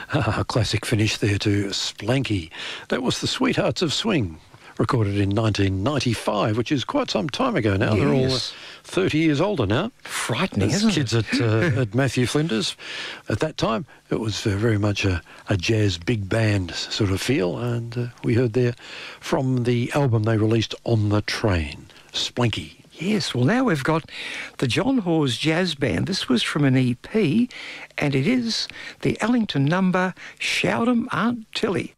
A classic finish there to Splanky. That was the Sweethearts of Swing, recorded in 1995, which is quite some time ago now. Yes. They're all 30 years older now. Frightening, As isn't kids it? at Matthew Flinders. At that time, it was very much a jazz big band sort of feel, and we heard there from the album they released, On the Train, Splanky. Yes, well, now we've got the John Hawes Jazz Band. This was from an EP, and it is the Ellington number, Shout 'em Aunt Tilly.